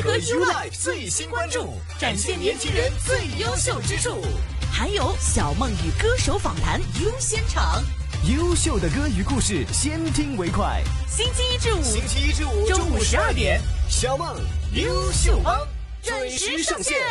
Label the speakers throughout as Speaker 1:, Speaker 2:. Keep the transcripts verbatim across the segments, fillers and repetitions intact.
Speaker 1: 结合 U Life 最新关注，展现年轻人最优秀之处。还有小梦与歌手访谈优先场，
Speaker 2: 优秀的歌与故事，先听为快。
Speaker 1: 星期一至五，
Speaker 2: 星期一至五
Speaker 1: 中午十二点，
Speaker 2: 小梦
Speaker 1: 优秀帮准时上线。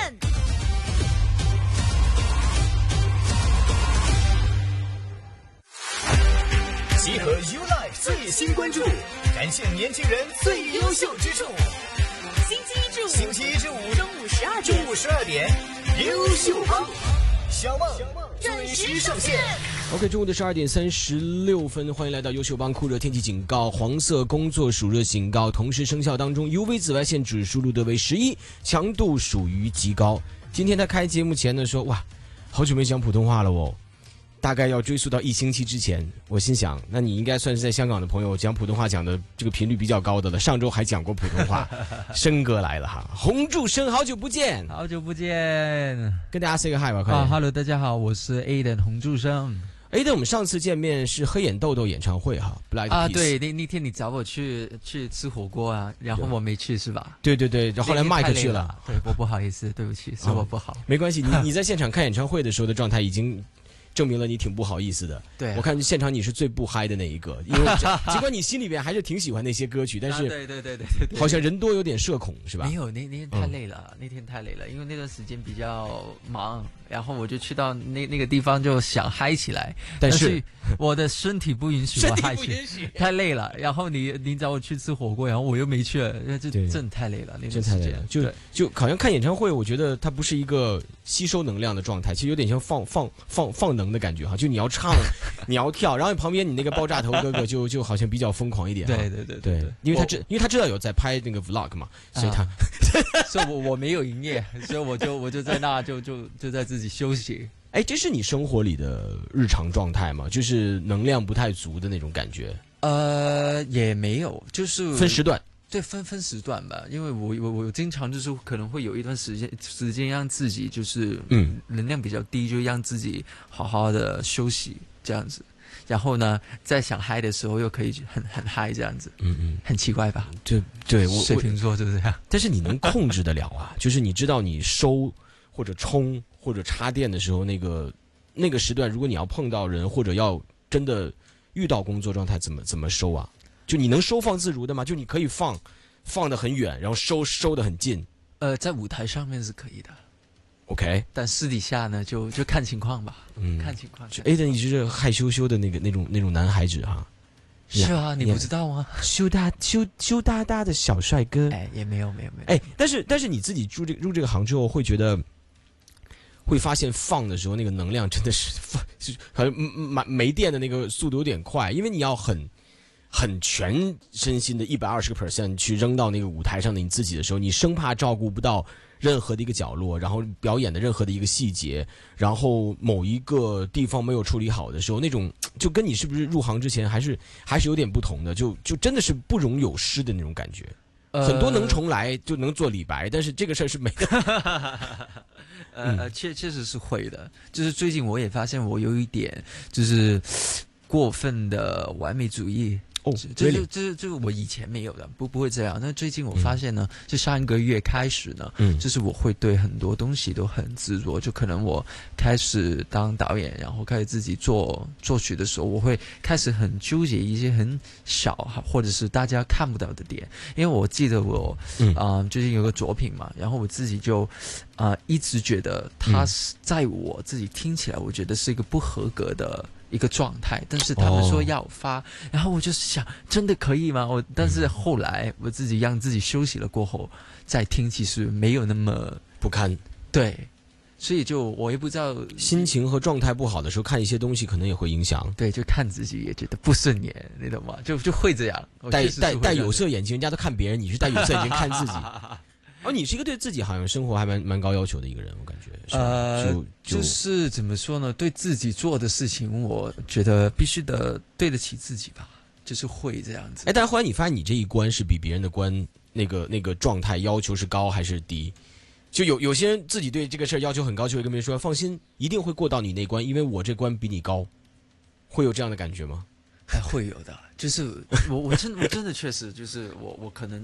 Speaker 2: 结合 U Life 最新关注，展现年轻人最优秀之处。
Speaker 1: 星期一至五，
Speaker 2: 星期一至五
Speaker 1: 中午十二点，
Speaker 2: 中午十二点，优秀帮小梦
Speaker 1: 准时上线。
Speaker 3: OK， 中午的十二点三十六分，欢迎来到优秀帮酷热天气警告，黄色工作暑热警告同时生效当中 ，U V 紫外线指数录得为十一，强度属于极高。今天他开节目前呢说，哇，好久没讲普通话了哦。大概要追溯到一星期之前，我心想，那你应该算是在香港的朋友讲普通话讲的这个频率比较高的了。上周还讲过普通话，生哥来了哈，洪祝生，好久不见，
Speaker 4: 好久不见，
Speaker 3: 跟大家 say 个 hi 吧，快点。
Speaker 4: 啊 ，Hello， 大家好，我是 Aiden 洪祝生。
Speaker 3: Aiden，我们上次见面是黑眼豆豆演唱会哈 ，Black Peace
Speaker 4: 啊，对，那那天你找我去去吃火锅啊，然后我没去是吧？
Speaker 3: 对对对，然后后来麦克去了，
Speaker 4: 对我不好意思，对不起，是我不好。
Speaker 3: 哦、没关系，你你在现场看演唱会的时候的状态已经。证明了你挺不好意思的。
Speaker 4: 对、啊，
Speaker 3: 我看现场你是最不嗨的那一个，因为尽管你心里边还是挺喜欢那些歌曲，但是、
Speaker 4: 啊、对对对对对，
Speaker 3: 好像人多有点社恐是吧？
Speaker 4: 没有，那那天太累了、嗯，那天太累了，因为那段时间比较忙，然后我就去到那那个地方就想嗨起来，
Speaker 3: 但是,
Speaker 4: 但是我的身体不允许我嗨起
Speaker 3: 来，
Speaker 4: 太累了。然后你你找我去吃火锅，然后我又没去，这真太累了，那段时间
Speaker 3: 就就好像看演唱会，我觉得它不是一个吸收能量的状态，其实有点像放放放放能的感觉哈，就你。你要唱，你要跳，然后旁边你那个爆炸头哥哥就就好像比较疯狂一点。
Speaker 4: 对对对对对，
Speaker 3: 因为他知，因为他知道有在拍那个 vlog 嘛，所以他，
Speaker 4: 啊、所以我我没有营业，所以我就我就在那就就就在自己休息。
Speaker 3: 哎，这是你生活里的日常状态吗？就是能量不太足的那种感觉？
Speaker 4: 呃，也没有，就是
Speaker 3: 分时段。
Speaker 4: 对，分分时段吧，因为我我我经常就是可能会有一段时间时间让自己就是嗯能量比较低，就让自己好好的休息这样子，然后呢，在想嗨的时候又可以很很嗨这样子，嗯嗯，很奇怪吧？
Speaker 3: 就对我
Speaker 4: 水瓶座就是这样，
Speaker 3: 但是你能控制得了啊？就是你知道你收或者充或者插电的时候，那个那个时段，如果你要碰到人或者要真的遇到工作状态，怎么怎么收啊？就你能收放自如的吗？就你可以放，放得很远，然后收收得很近。
Speaker 4: 呃，在舞台上面是可以的
Speaker 3: ，OK。
Speaker 4: 但私底下呢，就就看情况吧。嗯，看情况。
Speaker 3: 就 Aiden 一直是害羞羞的那个那种那种男孩子哈。
Speaker 4: 是啊，你不知道吗？
Speaker 3: 羞大羞羞答答的小帅哥。
Speaker 4: 哎，也没有没有没有。
Speaker 3: 哎，但是但是你自己入这入这个行之后，会觉得，会发现放的时候那个能量真的是放，好像没没电的那个速度有点快，因为你要很。很全身心的一百二十个 percent 去扔到那个舞台上的你自己的时候，你生怕照顾不到任何的一个角落，然后表演的任何的一个细节，然后某一个地方没有处理好的时候，那种就跟你是不是入行之前还是还是有点不同的，就就真的是不容有失的那种感觉。呃、很多能重来就能做李白，但是这个事儿是没的。
Speaker 4: 呃呃，确确实是会的，就是最近我也发现我有一点就是过分的完美主义。
Speaker 3: 哦，
Speaker 4: 这就这这我以前没有的，不不会这样。那最近我发现呢，就上一个月开始呢，嗯，就是我会对很多东西都很执着。就可能我开始当导演，然后开始自己做作曲的时候，我会开始很纠结一些很小或者是大家看不到的点。因为我记得我啊、呃、最近有个作品嘛，然后我自己就啊、呃、一直觉得它是在我自己听起来，我觉得是一个不合格的一个状态，但是他们说要发，哦、然后我就想，真的可以吗？我但是后来我自己让自己休息了过后再听，其实没有那么
Speaker 3: 不堪。
Speaker 4: 对，所以就我也不知道，
Speaker 3: 心情和状态不好的时候看一些东西，可能也会影响。
Speaker 4: 对，就看自己也觉得不顺眼，你懂吗？就就会这样，
Speaker 3: 戴戴戴有色眼镜，人家都看别人，你是戴有色眼镜看自己。哦，你是一个对自己好像生活还蛮蛮高要求的一个人，我感觉。
Speaker 4: 呃，就, 就, 就是怎么说呢？对自己做的事情，我觉得必须得对得起自己吧，就是会这样子。
Speaker 3: 哎，但后来你发现你这一关是比别人的关那个那个状态要求是高还是低？就有有些人自己对这个事儿要求很高，就会跟别人说放心，一定会过到你那关，因为我这关比你高。会有这样的感觉吗？
Speaker 4: 哎，会有的，就是我我真我真的确实就是我我可能。